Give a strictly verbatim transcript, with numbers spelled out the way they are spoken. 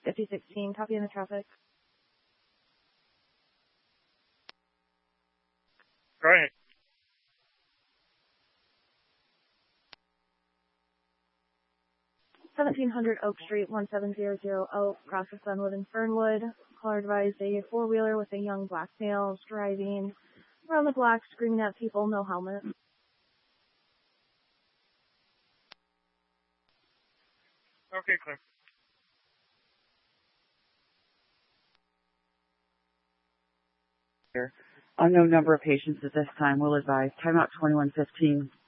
fifty sixteen, copy in the traffic. Right. seventeen hundred Oak Street, one seven zero zero Oak, cross of Glenwood and Fernwood. Caller advised a four-wheeler with a young black male driving around the block, screaming at people, no helmet. Okay, clear. Unknown number of patients at this time. Will advise. Timeout twenty-one fifteen.